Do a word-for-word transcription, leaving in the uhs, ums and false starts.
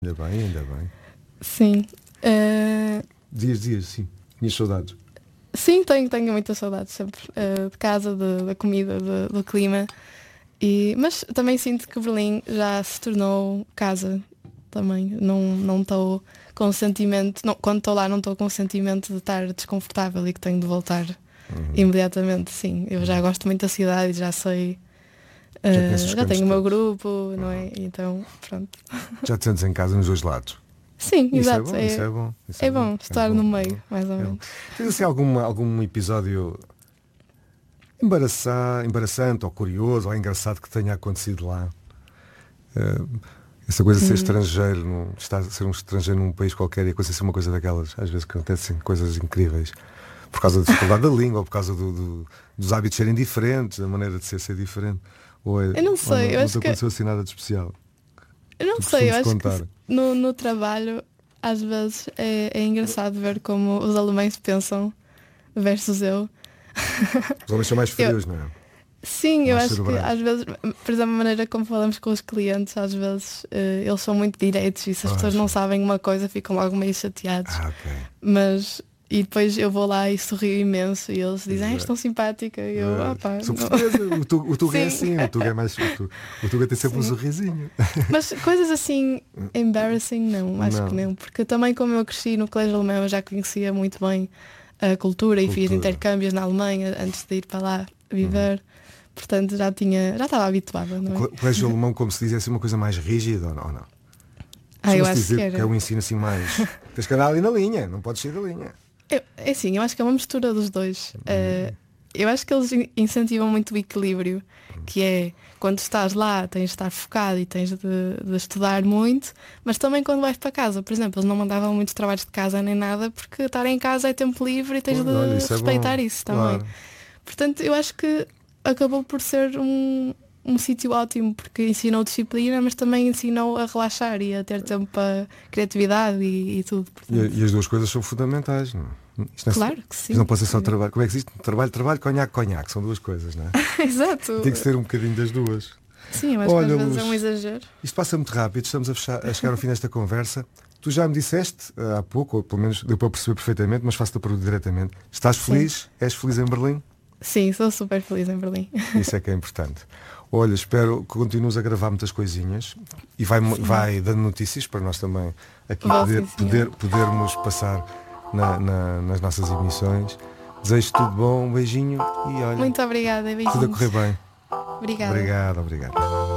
Ainda bem, ainda bem. Sim. Uh... Dias, dias, sim. Minhas saudades. Sim, tenho, tenho muitas saudades sempre. Uh, de casa, de, da comida, de, do clima. E, mas também sinto que Berlim já se tornou casa também. Não não estou com o sentimento, não, quando estou lá não estou com o sentimento de estar desconfortável e que tenho de voltar uhum. imediatamente. Sim, eu já gosto muito da cidade, já sei, uh, já, já tenho o meu grupo, uhum. não é? Então, pronto. Já te sentes em casa nos dois lados? Sim, isso exato. É bom, é, isso é bom. Isso é, é bom, bom estar é bom, no é meio, bom. mais ou é menos. Tens assim algum, algum episódio embaraçar, embaraçante ou curioso ou engraçado que tenha acontecido lá? Uh, essa coisa de ser hum. estrangeiro, num, estar a ser um estrangeiro num país qualquer e acontecer uma coisa daquelas, às vezes acontecem coisas incríveis por causa da dificuldade da língua ou por causa do, do, dos hábitos serem diferentes, da maneira de ser ser diferente. Ou é, eu não sei, ou não, eu não acho te aconteceu que... assim nada de especial? Eu não tu sei, eu acho contar. que no, no trabalho às vezes é, é engraçado ver como os alemães pensam versus eu. Os alemães são mais frios, eu, não é? Sim, eu acho que às vezes, por exemplo, a maneira como falamos com os clientes, às vezes uh, eles são muito diretos e se as oh, pessoas acho. não sabem uma coisa ficam logo meio chateados. Ah, okay. Mas e depois eu vou lá e sorrio imenso e eles dizem, ah, és tão simpática. E eu, ah pá. Sou portuguesa, o Tuga, o Tuga é assim, o Tuga é mais. O Tuga, o Tuga tem sempre Sim. um sorrisinho. Mas coisas assim embarrassing não, acho não. que não. Porque também como eu cresci no colégio alemão eu já conhecia muito bem a cultura, cultura. e fiz intercâmbios na Alemanha antes de ir para lá viver. Hum. Portanto já tinha, já estava habituada, não é? O colégio alemão, como se diz, é assim uma coisa mais rígida ou não? Ou não? Ah, eu acho dizer que, era. que é um ensino assim mais. Tens que andar ali na linha, não podes sair da linha. Eu, é assim, eu acho que é uma mistura dos dois. Uhum. Uh, eu acho que eles incentivam muito o equilíbrio, uhum. que é quando estás lá tens de estar focado e tens de, de estudar muito, mas também quando vais para casa, por exemplo, eles não mandavam muitos trabalhos de casa nem nada, porque estar em casa é tempo livre e tens Pô, de olha, isso respeitar é isso também. Claro. Portanto, eu acho que acabou por ser um, um sítio ótimo, porque ensinou disciplina, mas também ensinou a relaxar e a ter tempo para criatividade e, e tudo. E, e as duas coisas são fundamentais, não é? Isto não é claro só, que sim. Isto não pode ser só trabalho. Como é que existe? Trabalho, trabalho, conhaque, conhaque. São duas coisas, não é? Exato. Tem que ser um bocadinho das duas. Sim, eu acho Olha, que às vezes Luz, é um exagero. Isto passa muito rápido, estamos a, fechar, a chegar ao fim desta conversa. Tu já me disseste uh, há pouco, ou pelo menos deu para perceber perfeitamente, mas faço-te a pergunta diretamente. Estás feliz? Sim. És feliz em Berlim? Sim, sou super feliz em Berlim. Isso é que é importante. Olha, espero que continues a gravar muitas coisinhas e vai, vai dando notícias para nós também aqui Bom, poder, sim, poder, podermos passar na, na, nas nossas emissões. Desejo tudo bom, um beijinho e olha. Muito obrigada, beijinhos. Tudo a correr bem. Obrigada. Obrigado, obrigado.